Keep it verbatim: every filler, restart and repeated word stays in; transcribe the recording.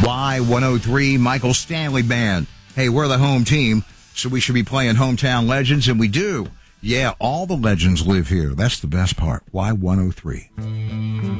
Y one oh three, Michael Stanley Band. Hey, we're the home team, so we should be playing Hometown Legends, and we do. Yeah, all the legends live here. That's the best part. Y one oh three.